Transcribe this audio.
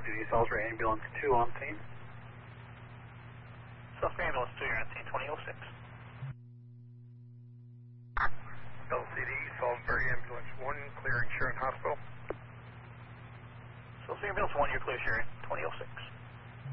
LCD Salisbury Ambulance 2 on scene. Salisbury Ambulance 2, you're on scene 2006. LCD Salisbury Ambulance 1, clearing Sharon Hospital. Salisbury Ambulance 1, you're clear Sharon, 2006.